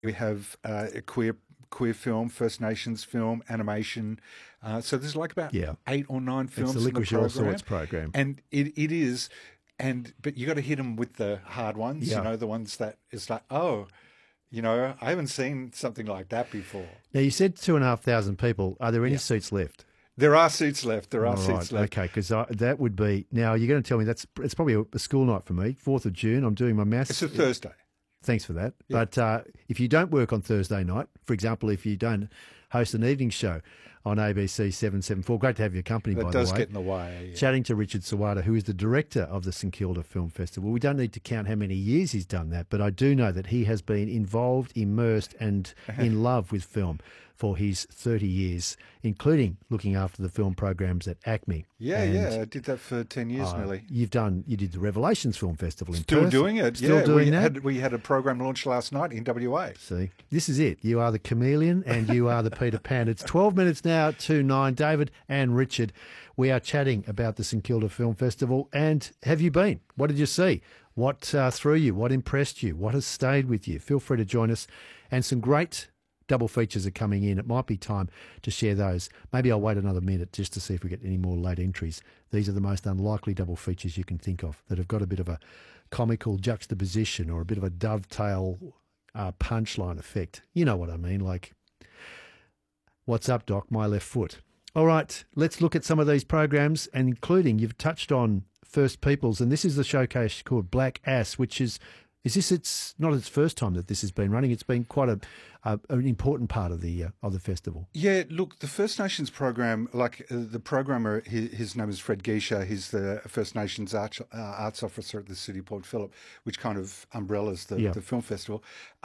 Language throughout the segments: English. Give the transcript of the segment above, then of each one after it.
We have a queer film, First Nations film, animation. So there's like about Yeah. 8 or 9 It's films the in the Licorice All program. Sorts program. And it is, but you got to hit them with the hard ones, Yeah. the ones that it's like, oh, I haven't seen something like that before. Now, you said 2,500 people. Are there any seats left? There are seats left. There are All seats right, left. okay, because that would be... Now, you're going to tell me it's probably a school night for me, 4th of June. I'm doing my maths. It's a Thursday. Thanks for that. Yeah. But if you don't work on Thursday night, for example, if you don't host an evening show on ABC 774, great to have your company, by That the way. does get in the way. Yeah. Chatting to Richard Sawada, who is the director of the St Kilda Film Festival. We don't need to count how many years he's done that, but I do know that he has been involved, immersed and in love with film for his 30 years, including looking after the film programs at ACME. Yeah, And, yeah. I did that for 10 years nearly. You did the Revelations Film Festival in Still Perth. doing it. Still yeah, doing that. We had a program launched last night in WA. See, this is it. You are the chameleon and you are the Peter Pan. It's 12 minutes now to 9. David and Richard, we are chatting about the St Kilda Film Festival. And have you been? What did you see? What threw you? What impressed you? What has stayed with you? Feel free to join us. And some great double features are coming in. It might be time to share those. Maybe I'll wait another minute just to see if we get any more late entries. These are the most unlikely double features you can think of that have got a bit of a comical juxtaposition or a bit of a dovetail punchline effect. You know what I mean, like, what's up, Doc? My left foot. All right, let's look at some of these programs, and including, you've touched on First Peoples, and this is the showcase called Black Ass, which is this it's not its first time that this has been running. It's been quite an important part of the festival. Yeah, look, the First Nations program, the programmer, his name is Fred Geisha. He's the First Nations arts officer at the City of Port Phillip, which kind of umbrellas the film festival.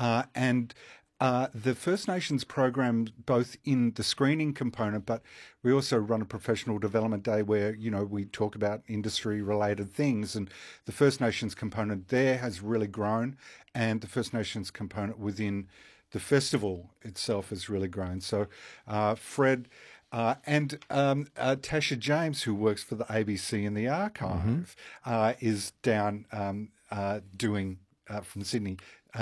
The First Nations program, both in the screening component, but we also run a professional development day where, we talk about industry-related things. And the First Nations component there has really grown, and the First Nations component within the festival itself has really grown. So Fred and Tasha James, who works for the ABC in the archive, is down doing from Sydney,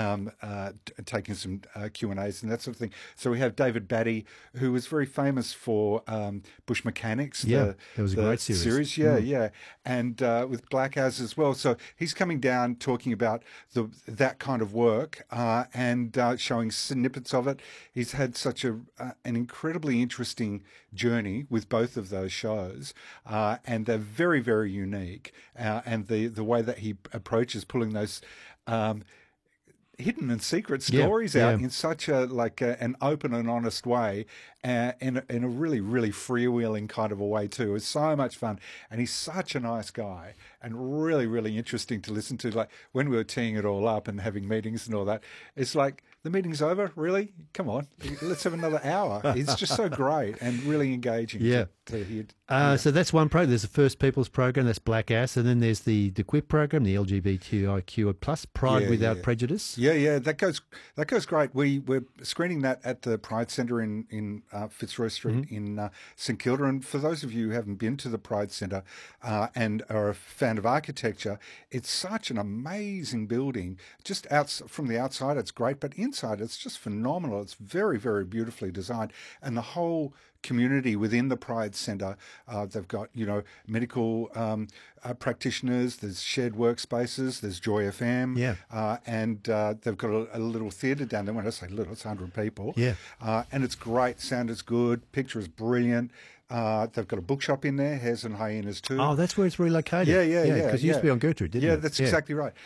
taking some Q&As and that sort of thing. So we have David Batty, who was very famous for Bush Mechanics. That was a great series. Yeah. And with Black Ass as well. So he's coming down talking about that kind of work and showing snippets of it. He's had such an incredibly interesting journey with both of those shows, and they're very, very unique. And the way that he approaches pulling those hidden and secret stories out in such an open and honest way, in a really, really freewheeling kind of a way too. It's so much fun, and he's such a nice guy and really, really interesting to listen to. Like when we were teeing it all up and having meetings and all that, it's like, the meeting's over? Really? Come on, let's have another hour. It's just so great and really engaging. Yeah. To hear. So that's one program. There's the First Peoples program, that's Black Ass, and then there's the QUIP program, the LGBTIQ plus Pride Without Prejudice. Yeah, that goes great. We're screening that at the Pride Centre in Fitzroy Street in St Kilda. And for those of you who haven't been to the Pride Centre and are a fan of architecture, it's such an amazing building. Just from the outside, it's great, but inside, it's just phenomenal. It's very, very beautifully designed, and the whole community within the Pride Centre. They've got, medical practitioners, there's shared workspaces, there's Joy FM, and they've got a little theatre down there. When I say little, it's 100 people. Yeah. And it's great, sound is good, picture is brilliant. They've got a bookshop in there, Hares and Hyenas too. Oh, that's where it's relocated. Yeah. Because it used to be on Gertrude, didn't it? Yeah, that's exactly right.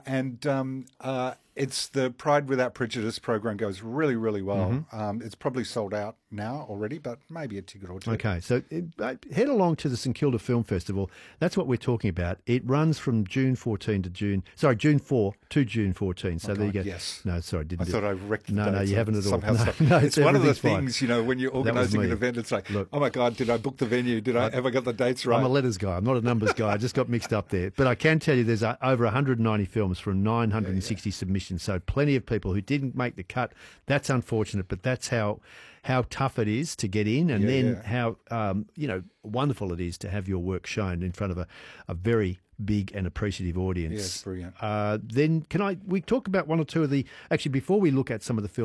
It's the Pride Without Prejudice program goes really, really well. It's probably sold out now already, but maybe a ticket or two. Okay, so head along to the St Kilda Film Festival. That's what we're talking about. It runs from June 4 to June 14. So there you go. Yes. No, sorry, I thought I wrecked the No, dates. you haven't at all. Somehow No, it's one of the everything's things, when you're organising an event, it's like, oh my God, did I book the venue? Have I got the dates right? I'm a letters guy. I'm not a numbers guy. I just got mixed up there. But I can tell you there's over 190 films from 960 submissions. So plenty of people who didn't make the cut. That's unfortunate, but that's how tough it is to get in, and how wonderful it is to have your work shown in front of a very big and appreciative audience. Yes, brilliant. Then we talk about one or two of actually before we look at some of the films